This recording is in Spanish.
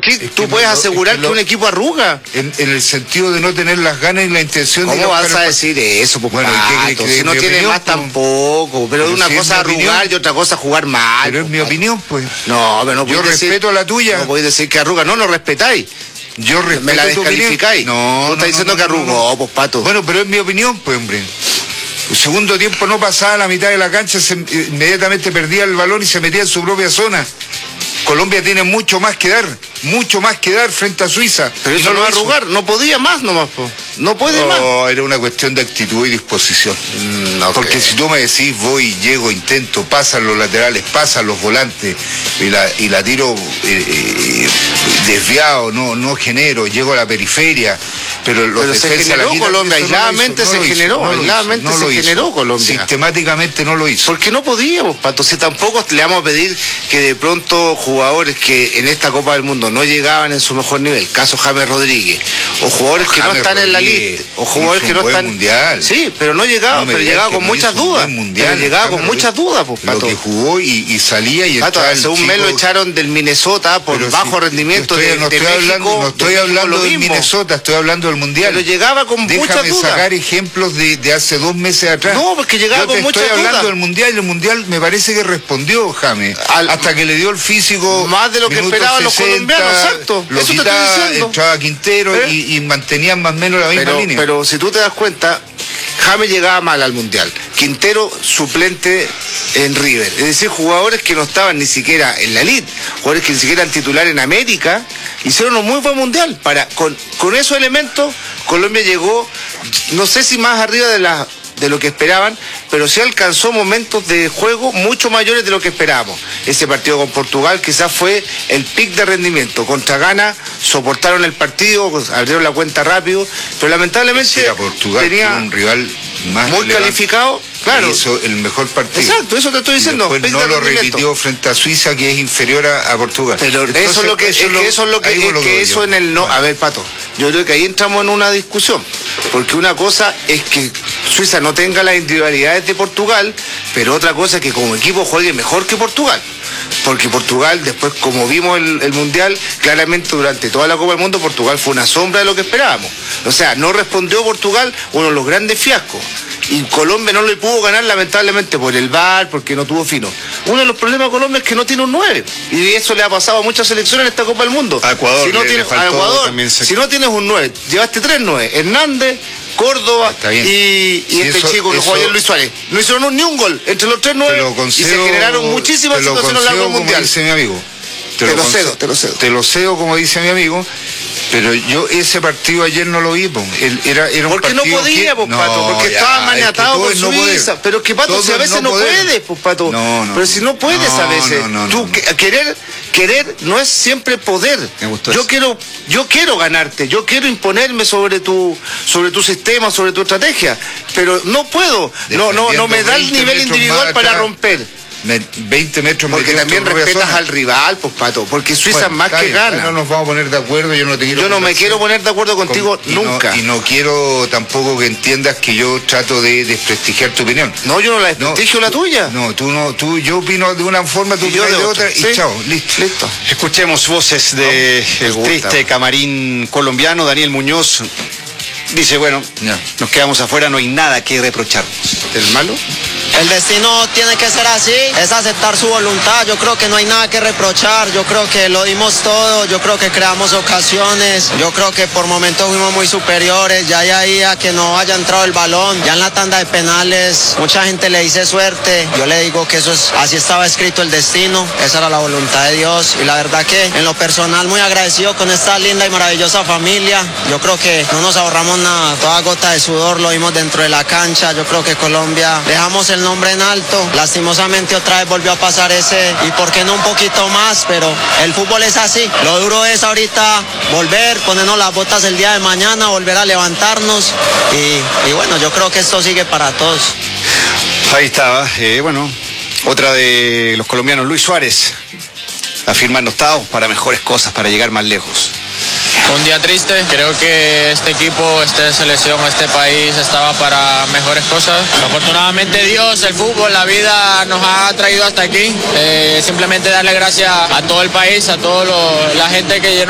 qué tú puedes asegurar que un equipo arruga? En el sentido de no tener las ganas y la intención de... ¿Cómo vas a decir eso, pues, bueno, Pato? Si no tiene más tampoco. Pero una cosa arrugar y otra cosa jugar mal. Pero es mi opinión, pues. No, pero no yo respeto la tuya. No podéis decir que arruga. No respetáis. Yo respeto. ¿Me la descalificáis? No. Tú estás diciendo que arrugó, pues, Pato. Bueno, pero es mi opinión, pues, hombre. El segundo tiempo no pasaba la mitad de la cancha, inmediatamente perdía el balón y se metía en su propia zona. Colombia tiene mucho más que dar frente a Suiza. Pero eso no va a arrugar, no podía más nomás, po. No puede más. No, era una cuestión de actitud y disposición. Porque si tú me decís, voy, llego, intento, pasan los laterales, pasan los volantes, y la tiro desviado, no genero, llego a la periferia, pero se generó Colombia, aisladamente se generó Colombia. Sistemáticamente no lo hizo. Porque no podíamos, Pato, si tampoco le vamos a pedir que de pronto jugadores que en esta Copa del Mundo no llegaban en su mejor nivel, caso James Rodríguez, o jugadores que no están en la lista, o jugadores que no están... Mundial. Sí, pero no llegaban, pero llegaba con muchas dudas. Pero llegaba con muchas dudas, pues, Pato. Lo que jugó y salía y Pato, hace un mes lo echaron del Minnesota por bajo rendimiento de México. No estoy hablando del Minnesota, estoy hablando del Mundial. Pero llegaba con muchas dudas. Déjame sacar ejemplos de hace 2 meses atrás. No, porque llegaba con muchas dudas. Estoy hablando del Mundial, y el Mundial me parece que respondió, James, hasta que le dio el físico más de lo que esperaban los colombianos, exacto. Eso te estoy diciendo. Entraba Quintero y mantenían más o menos la misma línea. Pero si tú te das cuenta, James llegaba mal al Mundial. Quintero suplente en River. Es decir, jugadores que no estaban ni siquiera en la elite, jugadores que ni siquiera eran titular en América, hicieron un muy buen Mundial. Con esos elementos, Colombia llegó, no sé si más arriba de lo que esperaban, pero sí alcanzó momentos de juego mucho mayores de lo que esperábamos. Ese partido con Portugal quizás fue el pic de rendimiento. Contra Ghana soportaron el partido, abrieron la cuenta rápido, pero lamentablemente Portugal tenía un rival más muy calificado. Claro. Hizo el mejor partido. Exacto, eso te estoy diciendo. Después no lo repitió frente a Suiza, que es inferior a Portugal. Pero entonces, eso es en el no. A ver, Pato, yo creo que ahí entramos en una discusión. Porque una cosa es que Suiza no tenga las individualidades de Portugal, pero otra cosa es que como equipo juegue mejor que Portugal. Porque Portugal, después, como vimos el Mundial, claramente durante toda la Copa del Mundo, Portugal fue una sombra de lo que esperábamos. O sea, no respondió Portugal uno de los grandes fiascos. Y Colombia no le pudo ganar, lamentablemente, por el VAR, porque no tuvo fino. Uno de los problemas de Colombia es que no tiene un 9. Y eso le ha pasado a muchas selecciones en esta Copa del Mundo. A Ecuador, a Ecuador, si no tienes un 9, llevaste 3 9. Hernández, Córdoba y este chico que jugó ayer, Luis Suárez. No hicieron ni un gol entre los 3 9 y se generaron muchísimas situaciones a lo largo del Mundial. Como dice mi amigo. Te lo cedo. Te lo cedo, como dice mi amigo. Pero yo ese partido ayer no lo vi, era un porque partido no podía, pues, Pato, porque estaba maniatado por Suiza. Pero que, Pato, si a veces no puedes, pues, Pato. Pero si no puedes a veces. Tú querer no es siempre poder. Yo quiero ganarte, yo quiero imponerme sobre tu sistema, sobre tu estrategia, pero no puedo. No me da el nivel individual para romper. 20 metros más. Porque también respetas al rival, pues, Pato, porque Suiza más que gana. No nos vamos a poner de acuerdo, yo no me quiero poner de acuerdo contigo nunca. Y no quiero tampoco que entiendas que yo trato de desprestigiar tu opinión. No, yo no la desprestigio la tuya. No, yo opino de una forma, tú opinas de otra, y chao, listo. Escuchemos voces de el triste camarín colombiano. Daniel Muñoz dice, bueno, nos quedamos afuera, no hay nada que reprocharnos. ¿El malo? El destino tiene que ser así, es aceptar su voluntad. Yo creo que no hay nada que reprochar, yo creo que lo dimos todo, yo creo que creamos ocasiones, yo creo que por momentos fuimos muy superiores. Ya ahí a que no haya entrado el balón, ya en la tanda de penales mucha gente le dice suerte, yo le digo que así estaba escrito el destino, esa era la voluntad de Dios. Y la verdad que en lo personal muy agradecido con esta linda y maravillosa familia. Yo creo que no nos ahorramos nada, toda gota de sudor lo vimos dentro de la cancha. Yo creo que Colombia dejamos el nombre en alto, lastimosamente otra vez volvió a pasar ese, y por qué no un poquito más, pero el fútbol es así. Lo duro es ahorita volver, ponernos las botas el día de mañana, volver a levantarnos y bueno, yo creo que esto sigue para todos. Ahí estaba, otra de los colombianos, Luis Suárez, afirmando estamos para mejores cosas, para llegar más lejos. Un día triste, creo que este equipo, esta selección, este país estaba para mejores cosas. Afortunadamente Dios, el fútbol, la vida nos ha traído hasta aquí. Simplemente darle gracias a todo el país, a toda la gente que llenó